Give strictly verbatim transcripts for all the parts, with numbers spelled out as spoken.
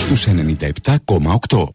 στους ενενήντα επτά κόμμα οκτώ.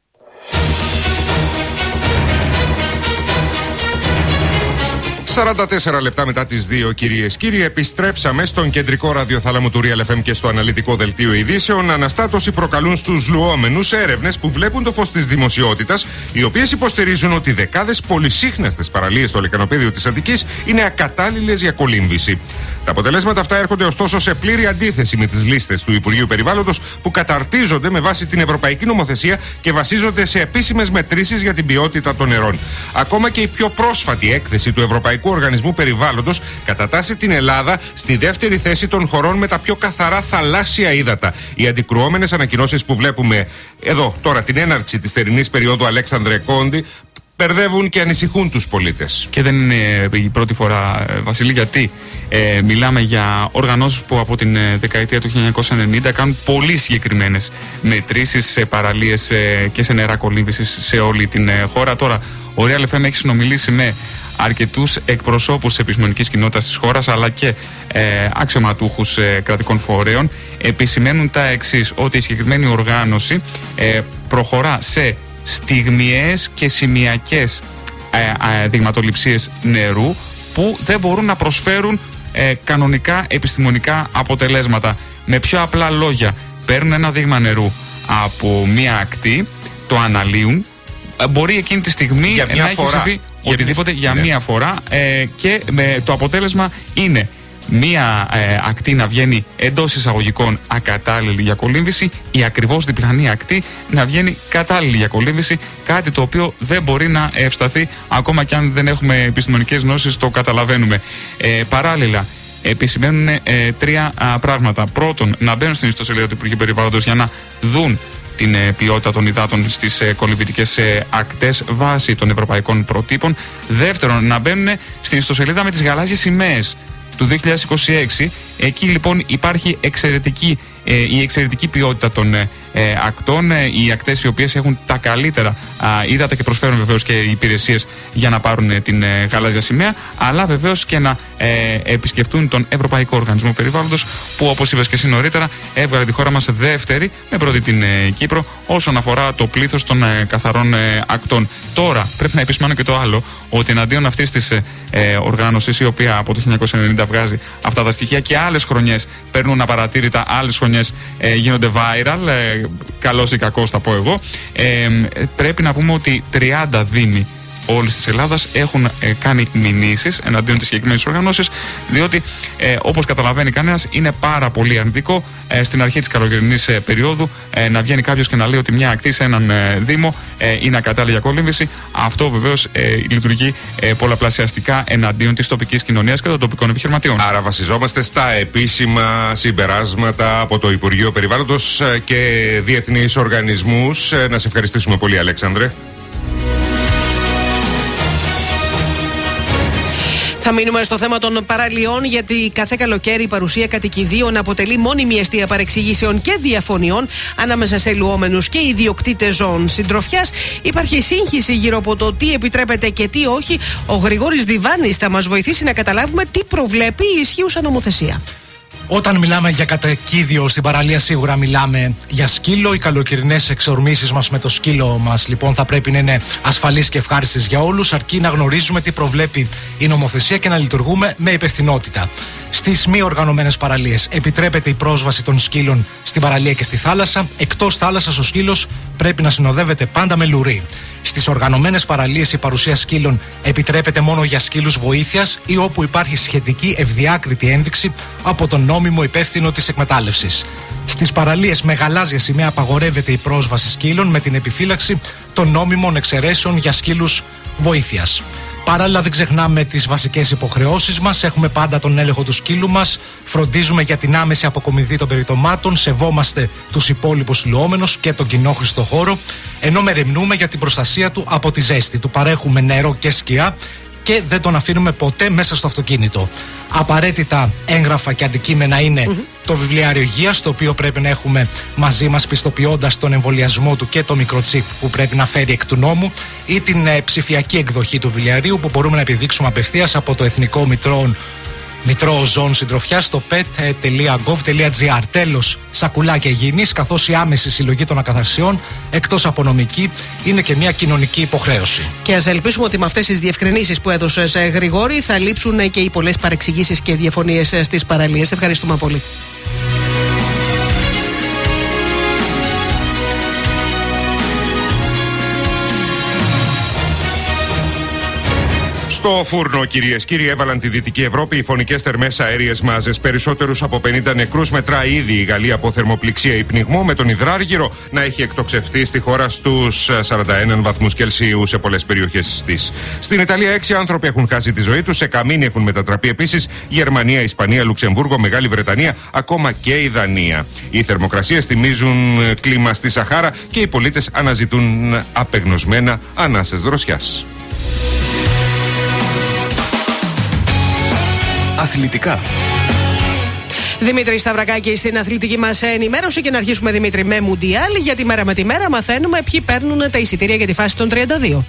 σαράντα τέσσερα λεπτά μετά τις δύο, κυρίες κύριοι, επιστρέψαμε στον κεντρικό ραδιοθάλαμο του Real εφ εμ και στο αναλυτικό δελτίο ειδήσεων. Αναστάτωση προκαλούν στους λουόμενους έρευνες που βλέπουν το φως της δημοσιότητας, οι οποίες υποστηρίζουν ότι δεκάδες πολυσύχναστες παραλίες στο λεκανοπέδιο της Αττικής είναι ακατάλληλες για κολύμβηση. Τα αποτελέσματα αυτά έρχονται ωστόσο σε πλήρη αντίθεση με τις λίστες του Υπουργείου Περιβάλλοντος, που καταρτίζονται με βάση την ευρωπαϊκή νομοθεσία και βασίζονται σε επίσημες μετρήσεις για την ποιότητα των νερών. Ακόμα και η πιο πρόσφατη έκθεση του Ευρωπαϊκού Οργανισμού Περιβάλλοντος κατατάσσει την Ελλάδα στη δεύτερη θέση των χωρών με τα πιο καθαρά θαλάσσια ύδατα. Οι αντικρουόμενες ανακοινώσεις που βλέπουμε εδώ τώρα την έναρξη της θερινής περίοδου Αλέξανδρε Κόντι μπερδεύουν και ανησυχούν τους πολίτες. Και δεν είναι η πρώτη φορά, Βασίλη, γιατί ε, μιλάμε για οργανώσεις που από την δεκαετία του χίλια εννιακόσια ενενήντα κάνουν πολύ συγκεκριμένες μετρήσεις σε παραλίες ε, και σε νερά κολύμβησης σε όλη την ε, χώρα. Τώρα, ο Real εφ εμ έχει συνομιλήσει με αρκετούς εκπροσώπους της επιστημονικής κοινότητας της χώρας, αλλά και ε, αξιωματούχους ε, κρατικών φορέων. Επισημαίνουν τα εξής, ότι η συγκεκριμένη οργάνωση ε, προχωρά σε στιγμιαίες και σημειακές ε, ε, δειγματοληψίες νερού που δεν μπορούν να προσφέρουν ε, κανονικά επιστημονικά αποτελέσματα. Με πιο απλά λόγια, παίρνουν ένα δείγμα νερού από μία ακτή, το αναλύουν, ε, μπορεί εκείνη τη στιγμή για να έχει συμβεί οτιδήποτε για, για μία φορά ε, και με, το αποτέλεσμα είναι μία ε, ακτή να βγαίνει εντός εισαγωγικών ακατάλληλη για κολύμβηση, η ακριβώς διπλανή ακτή να βγαίνει κατάλληλη για κολύμβηση, κάτι το οποίο δεν μπορεί να ευσταθεί ακόμα και αν δεν έχουμε επιστημονικές γνώσεις, το καταλαβαίνουμε. Ε, παράλληλα, επισημαίνουν ε, τρία α, πράγματα. Πρώτον, να μπαίνουν στην ιστοσελίδα του Υπουργείου Περιβάλλοντος για να δουν την ε, ποιότητα των υδάτων στις ε, κολυμβητικές ε, ακτές βάσει των ευρωπαϊκών προτύπων. Δεύτερον, να μπαίνουν στην ιστοσελίδα με τις γαλάζιες σημαίες του δύο χιλιάδες είκοσι έξι. Εκεί λοιπόν υπάρχει εξαιρετική, ε, η εξαιρετική ποιότητα των ε, ακτών, ε, οι ακτές οι οποίες έχουν τα καλύτερα α, ύδατα και προσφέρουν βεβαίως και υπηρεσίες για να πάρουν ε, την ε, γαλάζια σημαία, αλλά βεβαίως και να ε, επισκεφτούν τον Ευρωπαϊκό Οργανισμό Περιβάλλοντος, που όπως είπες και εσύ νωρίτερα έβγαλε τη χώρα μας δεύτερη με πρώτη την ε, Κύπρο όσον αφορά το πλήθος των ε, καθαρών ε, ακτών. Τώρα πρέπει να επισημάνω και το άλλο, ότι εναντίον αυτής της ε, ε, οργάνωσης, η οποία από το χίλια εννιακόσια ενενήντα βγάζει αυτά τα στοιχεία και άλλες χρονιές παίρνουν απαρατήρητα, άλλες χρονιές ε, γίνονται viral, ε, καλός ή κακός θα πω εγώ, ε, πρέπει να πούμε ότι τριάντα δήμοι όλης της Ελλάδας έχουν ε, κάνει μηνύσεις εναντίον της συγκεκριμένης οργανώσης, διότι ε, όπως καταλαβαίνει κανένας είναι πάρα πολύ αρνητικό ε, στην αρχή της καλοκαιρινής ε, περίοδου ε, να βγαίνει κάποιος και να λέει ότι μια ακτή σε έναν ε, δήμο ε, είναι ακατάλληλη για κολύμβηση. Αυτό βεβαίως ε, λειτουργεί ε, πολλαπλασιαστικά εναντίον της τοπικής κοινωνίας και των τοπικών επιχειρηματιών. Άρα βασιζόμαστε στα επίσημα συμπεράσματα από το Υπουργείο Περιβάλλοντος και διεθνείς οργανισμούς. Να σε ευχαριστήσουμε πολύ, Αλέξανδρε. Θα μείνουμε στο θέμα των παραλιών, γιατί κάθε καλοκαίρι η παρουσία κατοικιδίων αποτελεί μόνιμη αιστεία παρεξηγήσεων και διαφωνιών ανάμεσα σε λουόμενους και ιδιοκτήτες ζώων συντροφιάς. Υπάρχει σύγχυση γύρω από το τι επιτρέπεται και τι όχι. Ο Γρηγόρης Διβάνης θα μας βοηθήσει να καταλάβουμε τι προβλέπει η ισχύουσα νομοθεσία. Όταν μιλάμε για κατοικίδιο στην παραλία, σίγουρα μιλάμε για σκύλο. Οι καλοκαιρινές εξορμήσεις μας με το σκύλο μας λοιπόν θα πρέπει να είναι ασφαλείς και ευχάριστες για όλους, αρκεί να γνωρίζουμε τι προβλέπει η νομοθεσία και να λειτουργούμε με υπευθυνότητα. Στις μη οργανωμένες παραλίες επιτρέπεται η πρόσβαση των σκύλων στην παραλία και στη θάλασσα. Εκτός θάλασσας, ο σκύλος πρέπει να συνοδεύεται πάντα με λουρί. Στις οργανωμένες παραλίες η παρουσία σκύλων επιτρέπεται μόνο για σκύλους βοήθειας ή όπου υπάρχει σχετική ευδιάκριτη ένδειξη από τον νόμιμο υπεύθυνο της εκμετάλλευσης. Στις παραλίες με γαλάζια σημαία απαγορεύεται η πρόσβαση σκύλων με την επιφύλαξη των νόμιμων εξαιρέσεων για σκύλους βοήθειας. Παράλληλα, δεν ξεχνάμε τις βασικές υποχρεώσεις μας. Έχουμε πάντα τον έλεγχο του σκύλου μας. Φροντίζουμε για την άμεση αποκομιδή των περιτομάτων. Σεβόμαστε τους υπόλοιπους λουόμενους και τον κοινόχρηστο χώρο. Ενώ μεριμνούμε για την προστασία του από τη ζέστη. Του παρέχουμε νερό και σκιά και δεν τον αφήνουμε ποτέ μέσα στο αυτοκίνητο. Απαραίτητα έγγραφα και αντικείμενα είναι mm-hmm. το βιβλιάριο υγείας, το οποίο πρέπει να έχουμε μαζί μας πιστοποιώντας τον εμβολιασμό του και το μικροτσίπ που πρέπει να φέρει εκ του νόμου, ή την ε, ψηφιακή εκδοχή του βιβλιαρίου που μπορούμε να επιδείξουμε απευθείας από το Εθνικό Μητρό Μητρό ζώων συντροφιάς στο πετ τελεία γκοβ τελεία τζι άρ. Τέλος, σακουλάκια υγιεινής, καθώς η άμεση συλλογή των ακαθαρσιών, εκτός από νομική, είναι και μια κοινωνική υποχρέωση. Και ας ελπίσουμε ότι με αυτές τις διευκρινήσεις που έδωσες, Γρηγόρη, θα λείψουν και οι πολλές παρεξηγήσεις και διαφωνίες στις παραλίες. Ευχαριστούμε πολύ. Στο φούρνο, κυρίες και κύριοι, έβαλαν τη Δυτική Ευρώπη οι φωνικές θερμές αέριες μάζες. Περισσότερους από πενήντα νεκρούς μετρά ήδη η Γαλλία από θερμοπληξία ή πνιγμό, με τον υδράργυρο να έχει εκτοξευθεί στη χώρα στους σαράντα ένα βαθμούς Κελσίου σε πολλές περιοχές της. Στην Ιταλία, έξι άνθρωποι έχουν χάσει τη ζωή τους. Σε καμίνι έχουν μετατραπεί επίσης Γερμανία, Ισπανία, Λουξεμβούργο, Μεγάλη Βρετανία, ακόμα και η Δανία. Οι θερμοκρασίες θυμίζουν κλίμα στη Σαχάρα και οι πολίτες αναζητούν απεγνωσμένα ανάσες δροσιάς. Αθλητικά. Δημήτρη Σταυρακάκη στην αθλητική μας ενημέρωση. Και να αρχίσουμε, Δημήτρη, με Μουντιάλ. Για τη μέρα με τη μέρα μαθαίνουμε ποιοι παίρνουν τα εισιτήρια για τη φάση των τριάντα δύο.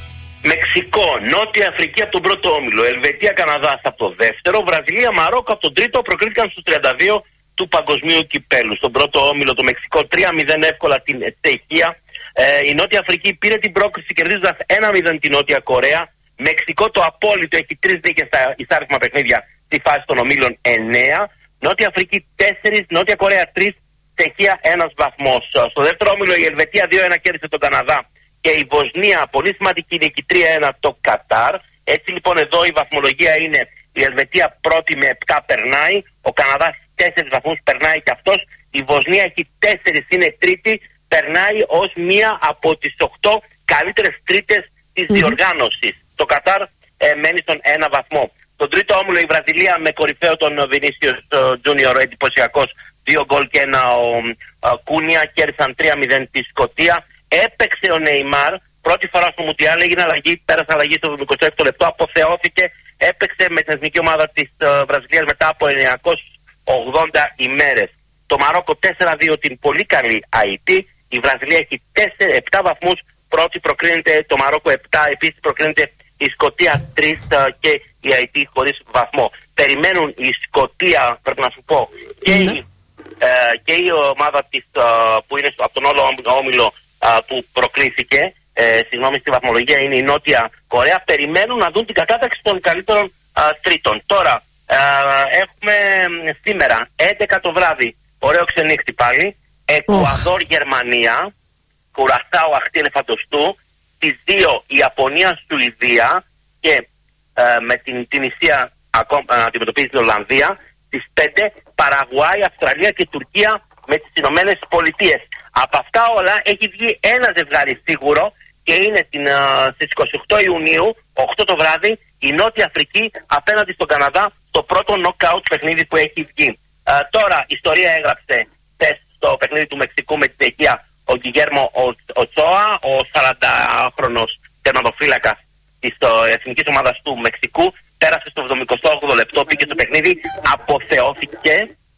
Μεξικό, Νότια Αφρική από τον πρώτο όμιλο, Ελβετία, Καναδάς από το δεύτερο, Βραζιλία, Μαρόκο από τον τρίτο, προκρίθηκαν στους τριάντα δύο του Παγκοσμίου Κυπέλου. Στον πρώτο όμιλο το Μεξικό τρία μηδέν εύκολα την Τσεχία. Ε, η Νότια Αφρική πήρε την πρόκριση κερδίζοντας ένα μηδέν την Νότια Κορέα. Μεξικό το απόλυτο έχει τρεις νίκες στα εισάριθμα παιχνίδια στη φάση των ομίλων εννέα. Νότια Αφρική τέσσερα, Νότια Κορέα τρία, Τσεχία ένας βαθμός. Στο δεύτερο όμιλο η Ελβετία δύο ένα κέρδισε τον Καναδά και η Βοσνία πολύ σημαντική νίκη τρία ένα το Κατάρ. Έτσι λοιπόν εδώ η βαθμολογία είναι η Ελβετία πρώτη με επτά, περνάει, ο Καναδάς τέσσερα βαθμούς, περνάει και αυτός, η Βοσνία έχει τέσσερα, είναι τρίτη, περνάει ως μία από τις οκτώ καλύτερες τρίτες της mm-hmm. διοργάνωσης. Το Κατάρ ε, μένει στον ένα βαθμό. Στον τρίτο όμιλο η Βραζιλία με κορυφαίο τον Βινίσιος Τζούνιορ, εντυπωσιακός, δύο γκολ και ένα ο, ο Κούνια, κέρδισαν τρία μηδέν τη Σκωτία. Έπαιξε ο Νεϊμάρ, πρώτη φορά στο Μουντιάλ, έγινε αλλαγή, πέρασε αλλαγή στο εικοστό έκτο λεπτό, αποθεώθηκε, έπαιξε με την εθνική ομάδα της uh, Βραζιλίας μετά από εννιακόσιες ογδόντα ημέρες. Το Μαρόκο τέσσερα δύο την πολύ καλή Αϊτή, η Βραζιλία έχει επτά βαθμούς, πρώτη προκρίνεται το Μαρόκο επτά, επίσης προκρίνεται η Σκωτία τρία και η Αϊτή χωρίς βαθμό. Περιμένουν η Σκωτία, πρέπει να σου πω, και, mm-hmm. η, ε, και η ομάδα της, ε, που είναι από τον όλο όμιλο ε, που προκρίθηκε, ε, συγγνώμη, στη βαθμολογία είναι η Νότια Κορέα, περιμένουν να δουν την κατάταξη των καλύτερων ε, τρίτων. Τώρα ε, έχουμε σήμερα έντεκα το βράδυ, ωραίο ξενύχτη πάλι, Εκουαδόρ Γερμανία, Κουρασάο Αχτή Ελεφαντοστού, στις δύο Ιαπωνία Σουηδία και ε, με την Τινησία ακόμα να αντιμετωπίζει την Ολλανδία, στις πέντε Παραγουάη, Αυστραλία και Τουρκία με τις Ηνωμένες Πολιτείες. Από αυτά όλα έχει βγει ένα ζευγάρι σίγουρο και είναι την, ε, στις είκοσι οκτώ Ιουνίου, οκτώ το βράδυ, η Νότια Αφρική απέναντι στον Καναδά, το πρώτο νοκάουτ παιχνίδι που έχει βγει. Ε, τώρα η ιστορία έγραψε χθες στο παιχνίδι του Μεξικού με την Τσεχία ο Γκιγέρμο Οτσόα, ο σαραντάχρονος τερματοφύλακας της εθνικής ομάδας του Μεξικού, πέρασε στο εβδομηκοστό όγδοο λεπτό, πήγε στο παιχνίδι, αποθεώθηκε,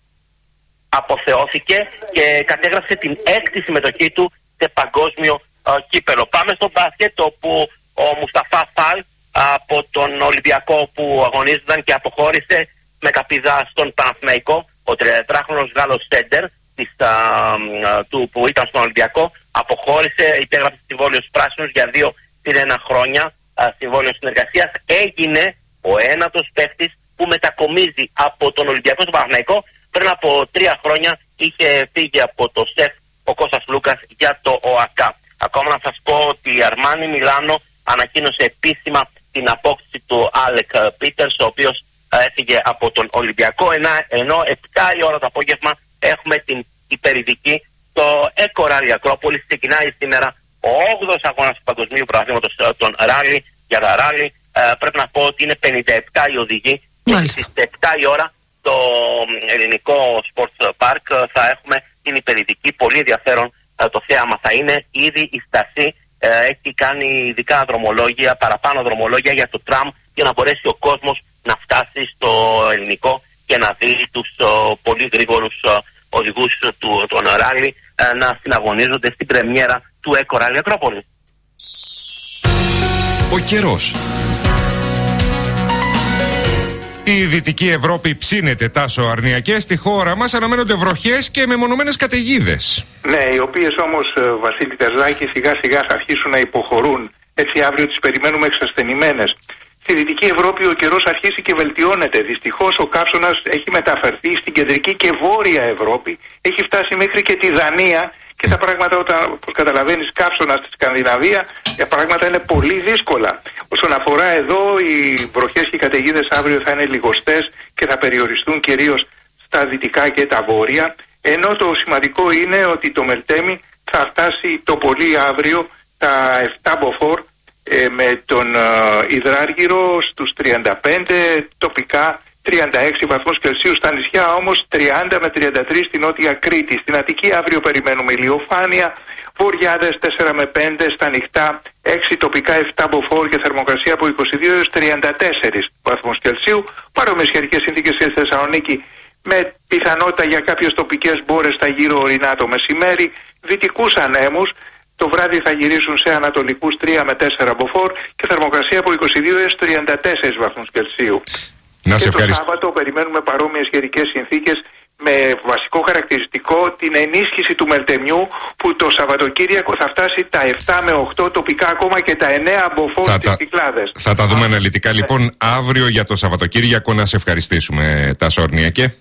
αποθεώθηκε και κατέγραψε την έκτη συμμετοχή του σε παγκόσμιο uh, κύπελο. Πάμε στο μπάσκετ, όπου ο Μουσταφά Φαλ από τον Ολυμπιακό που αγωνίζονταν και αποχώρησε με καπίδα στον Παναθηναϊκό, ο τριανταετράχρονος Γάλλος Σέντερ, Της, α, α, του που ήταν στον Ολυμπιακό, αποχώρησε, υπέγραψε συμβόλαιο στους πράσινους για δύο συν ένα χρόνια α, συμβόλαιο συνεργασίας. Έγινε ο ένατος παίκτης που μετακομίζει από τον Ολυμπιακό στον Παναθηναϊκό. Πριν από τρία χρόνια είχε φύγει από το ΣΕΦ ο Κώστας Λούκας για το ΟΑΚΑ. Ακόμα να σας πω ότι η Αρμάνι Μιλάνο ανακοίνωσε επίσημα την απόκτηση του Άλεκ Πίτερς, ο οποίος α, έφυγε από τον Ολυμπιακό, ενώ, ενώ επτά η ώρα το απόγευμα έχουμε την υπερηδική στο Eco Rally Ακρόπολης. Ξεκινάει σήμερα ο όγδοος αγώνας του Παγκοσμίου Πρωταθλήματος των Ράλι. Για τα Ράλι ε, πρέπει να πω ότι είναι πενήντα επτά οι οδηγοί. Και στις επτά η ώρα το ελληνικό Sports Park θα έχουμε την υπερηδική. Πολύ ενδιαφέρον ε, το θέαμα θα είναι. Ήδη η Στασή ε, έχει κάνει ειδικά δρομολόγια, παραπάνω δρομολόγια για το τραμ, για να μπορέσει ο κόσμος να φτάσει στο ελληνικό και να δει τους uh, πολύ γρήγορους uh, οδηγούς uh, του των ράλι uh, να συναγωνίζονται στην πρεμιέρα του Eco Rally Ακρόπολης. Ο καιρός. Η Δυτική Ευρώπη ψήνεται, Τάσο Αρνιακέ. Στη χώρα μας αναμένονται βροχές και μεμονωμένες καταιγίδες. Ναι, οι οποίες όμως, Βασίλη Τερζάκη, σιγά σιγά θα αρχίσουν να υποχωρούν. Έτσι αύριο τις περιμένουμε εξασθενημένες. Στη Δυτική Ευρώπη ο καιρός αρχίσει και βελτιώνεται. Δυστυχώς ο καύσωνας έχει μεταφερθεί στην κεντρική και βόρεια Ευρώπη. Έχει φτάσει μέχρι και τη Δανία. Και τα πράγματα, όταν, όπως καταλαβαίνεις, καύσωνα στη Σκανδιναβία, τα πράγματα είναι πολύ δύσκολα. Όσον αφορά εδώ, οι βροχές και οι καταιγίδες αύριο θα είναι λιγοστές και θα περιοριστούν κυρίως στα δυτικά και τα βόρεια. Ενώ το σημαντικό είναι ότι το Μελτέμι θα φτάσει το πολύ αύριο τα επτά μποφόρ ε, με τον ε, υδράργυρο στους τριάντα πέντε, τοπικά τριάντα έξι βαθμούς Κελσίου, στα νησιά όμως τριάντα με τριάντα τρία στην Νότια Κρήτη. Στην Αττική αύριο περιμένουμε ηλιοφάνεια, βοριάδες τέσσερα με πέντε, στα νυχτά έξι, τοπικά επτά μποφόρ και θερμοκρασία από είκοσι δύο έως τριάντα τέσσερα βαθμούς Κελσίου. Παρόμοιες καιρικές συνθήκες και στη Θεσσαλονίκη με πιθανότητα για κάποιες τοπικές μπόρες στα γύρω ορεινά το μεσημέρι, δυτικούς ανέμους. Το βράδυ θα γυρίσουν σε ανατολικούς τρία με τέσσερα μποφόρ και θερμοκρασία από είκοσι δύο έως τριάντα τέσσερα βαθμούς Κελσίου. Να και σε το Σάββατο περιμένουμε παρόμοιες καιρικές συνθήκες με βασικό χαρακτηριστικό την ενίσχυση του Μελτεμιού που το Σαββατοκύριακο θα φτάσει τα επτά με οκτώ, τοπικά ακόμα και τα εννέα μποφόρ στις Κυκλάδες. Θα τα δούμε Α, αναλυτικά ναι. Λοιπόν αύριο για το Σαββατοκύριακο. Να σε ευχαριστήσουμε, Τάσο Αρνιακέ.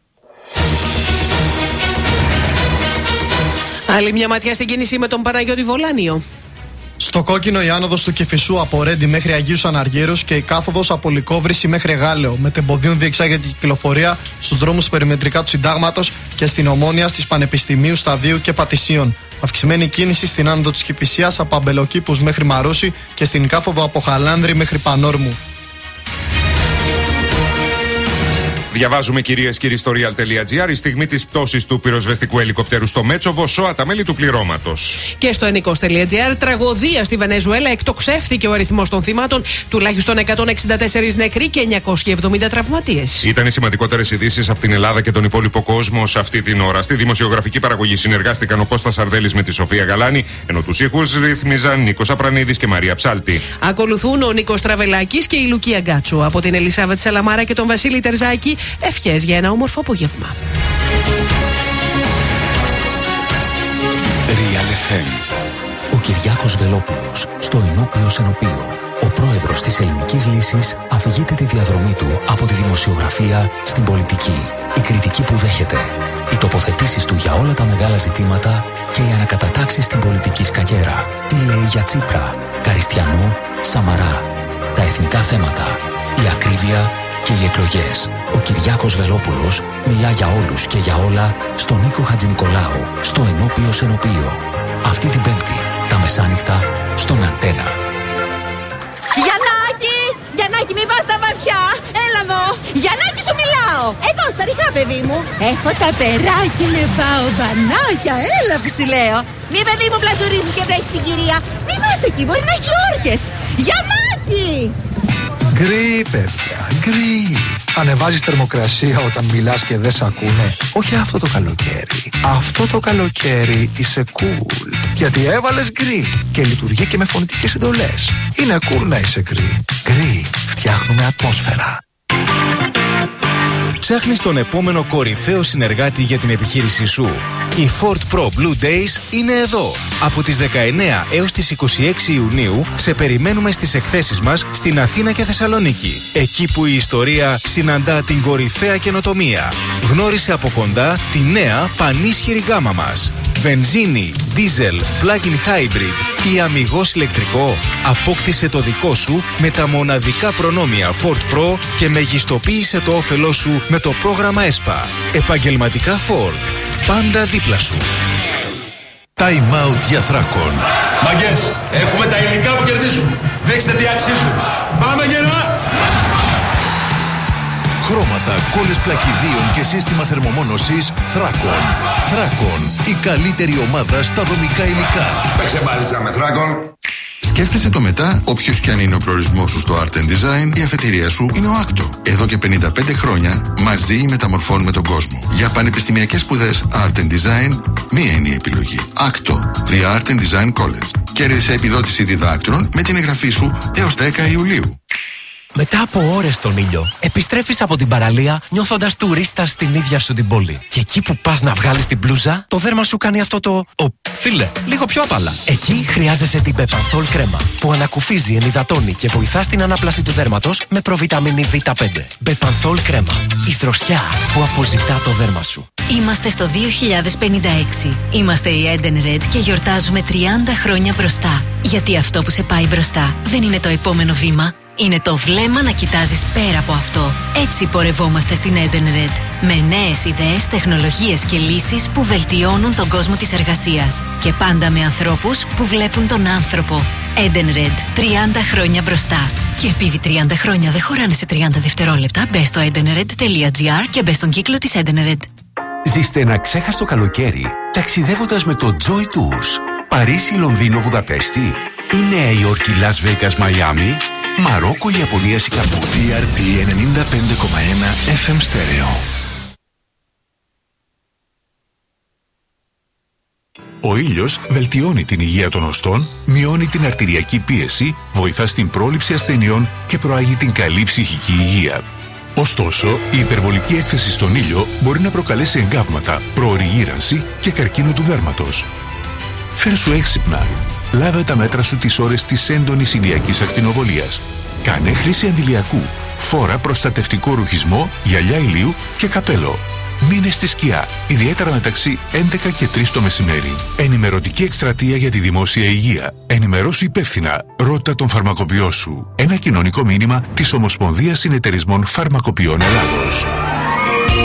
Άλλη μια ματιά στην κίνηση με τον Παναγιώτη Βολάνιο. Στο κόκκινο η άνοδος του Κηφισού από Ρέντι μέχρι Αγίους Αναργύρους και η κάθοδος από Λυκόβρηση μέχρι Γάλεο. Μετεμποδίων διεξάγεται η κυκλοφορία στους δρόμους περιμετρικά του Συντάγματος και στην Ομόνια, στις Πανεπιστημίου, Σταδίου και Πατησίων. Αυξημένη κίνηση στην άνοδο της Κηφισίας από Αμπελοκήπους μέχρι Μαρούσι και στην κάθοδο από Χαλάνδρη μέχρι Πανόρμου. Διαβάζουμε, κυρίες και κύριοι, στο real τελεία gr. Η στιγμή της πτώσης του πυροσβεστικού ελικοπτέρου στο Μέτσοβο σώα τα μέλη του πληρώματος. Και στο ενικός τελεία gr, τραγωδία στη Βενεζουέλα, εκτοξεύθηκε ο αριθμός των θυμάτων, τουλάχιστον εκατόν εξήντα τέσσερα νεκροί και εννιακόσιοι εβδομήντα τραυματίες. Ήταν οι σημαντικότερες ειδήσεις από την Ελλάδα και τον υπόλοιπο κόσμο σε αυτή την ώρα. Στη δημοσιογραφική παραγωγή συνεργάστηκαν ο Κώστας Σαρδέλης με τη Σοφία Γαλάνη, ενώ τους ήχους ρυθμίζαν Νίκος Απρανίδης και Μαρία Ψάλτη. Ακολουθούν ο Νίκος Τραβελάκης και η Λουκία Γκάτσου. Από την Ελισάβετ Σαλαμάρα και τον Βασίλη Τερζάκη, ευχές για ένα όμορφο απόγευμα. Real εφ εμ. Ο Κυριάκος Βελόπουλος στο Ενώπιος Ενωπείο. Ο πρόεδρος της Ελληνικής Λύσης αφηγείται τη διαδρομή του από τη δημοσιογραφία στην πολιτική. Η κριτική που δέχεται. Οι τοποθετήσεις του για όλα τα μεγάλα ζητήματα και οι ανακατατάξεις στην πολιτική σκακέρα. Τι λέει για Τσίπρα, Καριστιανού, Σαμαρά. Τα εθνικά θέματα. Η ακρίβεια και οι εκλογές. Ο Κυριάκος Βελόπουλος μιλά για όλους και για όλα στον Νίκο Χατζηνικολάου, στο Ενώπιος Ενωπείο. Αυτή την Πέμπτη, τα μεσάνυχτα, στον Αντένα. Γιαννάκη! Γιαννάκη, μην πας στα βαθιά! Έλα εδώ! Γιαννάκη, σου μιλάω! Εδώ, στα ριχά, παιδί μου! Έχω τα περάκι με μπαομπανάκια! Έλα που σου λέω! Μη, παιδί μου, πλατζουρίζεις και βρέχεις την κυρία! Μη πας εκεί, μπορεί να έχει όρκες! Γιαννάκη! Γκρι, παιδιά, γκρι. Ανεβάζεις θερμοκρασία όταν μιλάς και δεν σ' ακούνε. Όχι αυτό το καλοκαίρι. Αυτό το καλοκαίρι είσαι cool. Γιατί έβαλες γκρι και λειτουργεί και με φωνητικές εντολές. Είναι cool να είσαι γκρι. Γκρι, φτιάχνουμε ατμόσφαιρα. Ψάχνεις τον επόμενο κορυφαίο συνεργάτη για την επιχείρησή σου. Οι Ford Pro Blue Days είναι εδώ. Από τις δεκαεννέα έως τις είκοσι έξι Ιουνίου σε περιμένουμε στις εκθέσεις μας στην Αθήνα και Θεσσαλονίκη. Εκεί που η ιστορία συναντά την κορυφαία καινοτομία. Γνώρισε από κοντά τη νέα πανίσχυρη γάμα μας. Βενζίνη, diesel, plug-in hybrid ή αμιγώς ηλεκτρικό. Απόκτησε το δικό σου με τα μοναδικά προνόμια Ford Pro και μεγιστοποίησε το όφελό σου με το πρόγραμμα ΕΣΠΑ. Επαγγελματικά Ford. Πάντα δίπλα σου. Time out για Θράκον. Μαγκές, έχουμε τα υλικά που κερδίζουν. Δείξτε τι αξίζουν. Πάμε γερά! Χρώματα, κόλλες πλακιδίων και σύστημα θερμομόνωσης Θράκον. Θράκον, η καλύτερη ομάδα στα δομικά υλικά. Παίξε μπάλιτσα με Θράκον. Σκέφτεσαι το μετά, όποιος κι αν είναι ο προορισμός σου στο Art and Design, η αφετηρία σου είναι ο Άκτο. Εδώ και πενήντα πέντε χρόνια μαζί μεταμορφώνουμε τον κόσμο. Για πανεπιστημιακές σπουδές Art and Design, μία είναι η επιλογή. Άκτο, The Art and Design College. Κέρδισε επιδότηση διδάκτρων με την εγγραφή σου έως δέκα Ιουλίου. Μετά από ώρες στον ήλιο, επιστρέφεις από την παραλία νιώθοντας τουρίστας στην ίδια σου την πόλη. Και εκεί που πας να βγάλεις την μπλούζα, το δέρμα σου κάνει αυτό το... Ο, φίλε, λίγο πιο άπαλα. Εκεί χρειάζεσαι την Bepanthol κρέμα, που ανακουφίζει, ενυδατώνει και βοηθά στην ανάπλαση του δέρματος με προβιταμίνη βι πέντε. Bepanthol κρέμα. Η δροσιά που αποζητά το δέρμα σου. Είμαστε στο δύο χιλιάδες πενήντα έξι. Είμαστε η Edenred και γιορτάζουμε τριάντα χρόνια μπροστά. Γιατί αυτό που σε πάει μπροστά δεν είναι το επόμενο βήμα. Είναι το βλέμμα να κοιτάζεις πέρα από αυτό. Έτσι πορευόμαστε στην Edenred. Με νέες ιδέες, τεχνολογίες και λύσεις που βελτιώνουν τον κόσμο της εργασίας. Και πάντα με ανθρώπους που βλέπουν τον άνθρωπο. Edenred. τριάντα χρόνια μπροστά. Και επειδή τριάντα χρόνια δεν χωράνε σε τριάντα δευτερόλεπτα, μπες στο edenred τελεία gr και μπες στον κύκλο της Edenred. Ζήστε ένα ξέχαστο καλοκαίρι ταξιδεύοντας με το Joy Tours. Παρίσι, Λονδίνο, Βουδαπέστη ή Νέα Υόρκη, Las Vegas, Μαϊάμι, Μαρόκο, Ιαπωνία, Σιγκαπούρη. τι αρ τι ενενήντα πέντε κόμμα ένα εφ εμ Stereo. Ο ήλιος βελτιώνει την υγεία των οστών, μειώνει την αρτηριακή πίεση, βοηθά στην πρόληψη ασθενειών και προάγει την καλή ψυχική υγεία. Ωστόσο, η υπερβολική έκθεση στον ήλιο μπορεί να προκαλέσει εγκάβματα, προωρή γύρανση και καρκίνο του δέρματος. Φέρσου έξυπνα. Λάβε τα μέτρα σου τις ώρες της έντονης ηλιακής ακτινοβολίας. Κάνε χρήση αντιλιακού. Φόρα προστατευτικό ρουχισμό, γυαλιά ηλίου και καπέλο. Μείνε στη σκιά, ιδιαίτερα μεταξύ έντεκα και τρεις το μεσημέρι. Ενημερωτική εκστρατεία για τη δημόσια υγεία. Ενημερώσου υπεύθυνα. Ρώτα τον φαρμακοποιό σου. Ένα κοινωνικό μήνυμα της Ομοσπονδίας Συνεταιρισμών Φαρμακοποιών Ελλάδος.